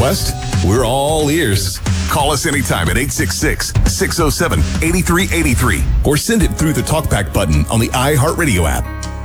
request, we're all ears. Call us anytime at 866-607-8383 or send it through the TalkBack button on the iHeartRadio app.